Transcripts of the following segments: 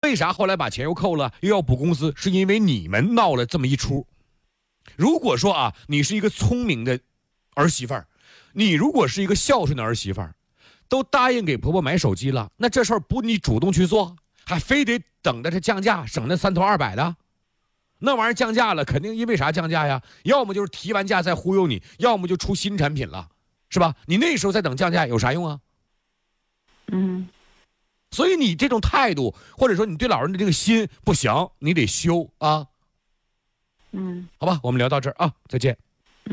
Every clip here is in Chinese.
为啥后来把钱又扣了，又要补工资？是因为你们闹了这么一出。如果说啊，你是一个聪明的儿媳妇儿，你如果是一个孝顺的儿媳妇儿，都答应给婆婆买手机了，那这事儿不你主动去做，还非得等着它降价，省那3头200的？那玩意儿降价了，肯定因为啥降价呀？要么就是提完价再忽悠你，要么就出新产品了，是吧？你那时候再等降价有啥用啊？所以你这种态度，或者说你对老人的这个心不行，你得修啊。好吧，我们聊到这儿啊，再见。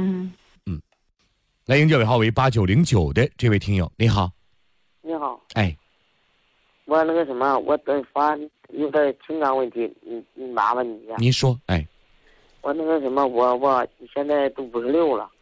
来迎接尾号为8909的这位听友，你好。 你好， 哎， 我那个什么，我发有点情感问题，麻烦你一下。 您说，哎， 我那个什么，我现在都56了，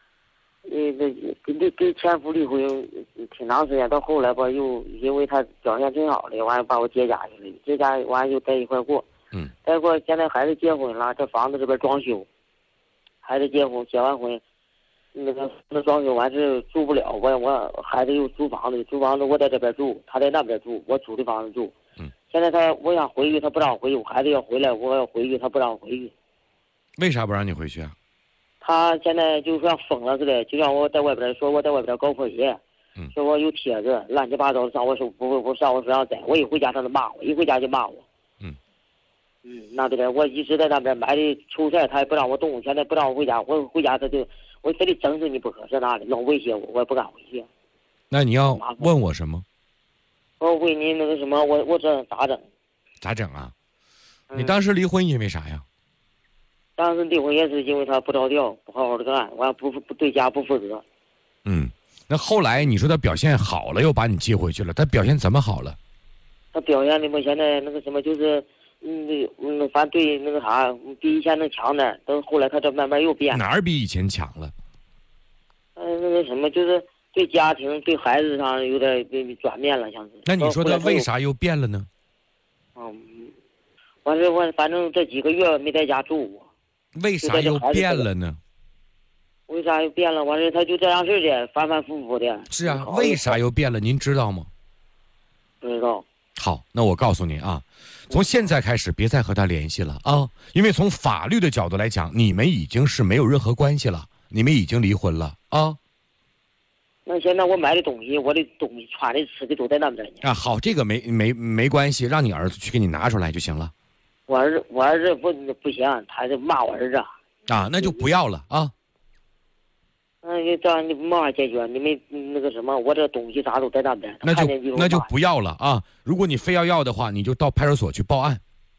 跟前夫离婚挺长时间，到后来吧，又因为他表现挺好的，完了把我接家去了，接家完了又在一块过，再过现在孩子结婚了，这房子这边装修，孩子结婚结完婚。那装修完是住不了，我孩子又租房子，我在这边住，他在那边住，我租的房子住。现在我想回去，他不让我回去，我孩子要回来，我要回去，他不让我回去。 为啥不让你回去啊？ 他现在就像疯了似的，就让我在外边说我在外边搞破鞋，说我有帖子乱七八糟的上我手不上我手上摘，我一回家他就骂我，一回家就骂我。那对的，我一直在那边买的蔬菜，他也不让我动，现在不让我回家，我回家他就。我非得整死你不可，在那里老威胁我，我也不敢回去。 那你要问我什么？ 我问你那个什么，我这咋整？ 咋整啊？你当时离婚因为啥呀？ 当时离婚也是因为他不着调，不好好的干，完不对家不负责。 那后来你说他表现好了，又把你接回去了，他表现怎么好了？ 他表现的嘛，现在那个什么就是。反正对那个啥，比以前能强点，等后来他这慢慢又变了。 哪儿比以前强了？ 那个什么，就是对家庭、对孩子上有点转变了，像是。 那你说他为啥又变了呢？ 完事我反正这几个月没在家住过。 为啥又变了呢？ 为啥又变了？完事他就这样式的，反反复复的。 是啊，为啥又变了？您知道吗？ 不知道。 好，那我告诉你啊。从现在开始别再和他联系了啊，因为从法律的角度来讲，你们已经是没有任何关系了，你们已经离婚了啊。 那现在我买的东西，我的东西穿的吃的都在那边呢。 啊，好，这个没关系，让你儿子去给你拿出来就行了。 我儿子不行，他就骂我儿子。 啊，那就不要了啊。 这样你没法解决，你们那个什么，我这东西啥都在那边。 那就不要了啊！如果你非要的话，你就到派出所去报案。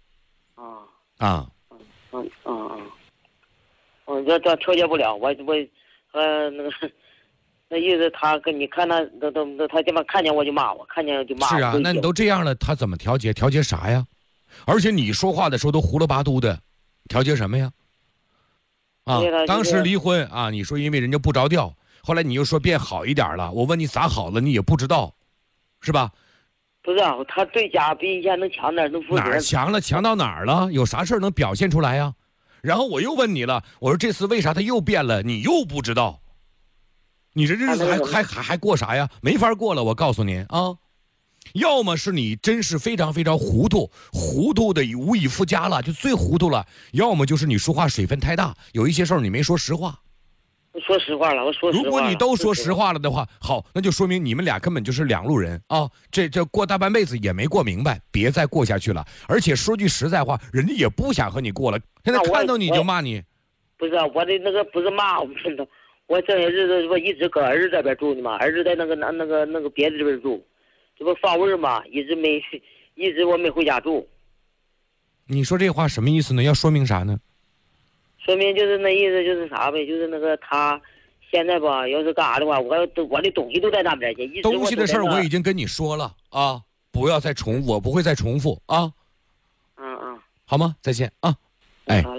这调解不了，那个那意思他跟你看他他妈看见我就骂我，看见就骂我。 是啊，那你都这样了，他怎么调解？调解啥呀？而且你说话的时候都胡了八嘟的，调解什么呀？当时离婚啊，你说因为人家不着调，后来你又说变好一点了，我问你咋好了，你也不知道，是吧？ 不是啊，他对家比以前能强点，能负责。 哪儿强了？强到哪儿了？有啥事能表现出来呀？然后我又问你了，我说这次为啥他又变了？你又不知道，你这日子还过啥呀？没法过了，我告诉您啊。要么是你真是非常非常糊涂的无以复加了，就最糊涂了；要么就是你说话水分太大，有一些事儿你没说实话。 我说实话了，如果你都说实话了的话，好，那就说明你们俩根本就是两路人啊！这过大半辈子也没过明白，别再过下去了。而且说句实在话，人家也不想和你过了，现在看到你就骂你。 不是啊，我的那个不是骂我，我这些日子我一直搁儿子这边住呢嘛，儿子在那个别的这边住。这不放味儿嘛，一直我没回家住。 你说这话什么意思呢？要说明啥呢？ 说明就是那意思就是啥呗，就是那个他现在吧，要是干啥的话，我的东西都在那边去。 东西的事儿我已经跟你说了啊，不要再重复，我不会再重复啊。好吗？再见啊。哎， 好嘞。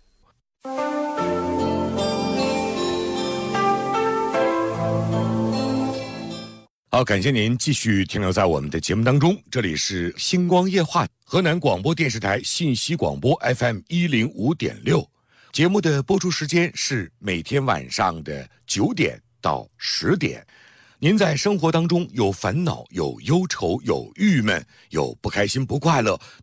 好，感谢您继续停留在我们的节目当中，这里是星光夜话，河南广播电视台信息广播 FM105.6，节目的播出时间是每天晚上的9点到10点。您在生活当中有烦恼、有忧愁、有郁闷、有不开心、不快乐，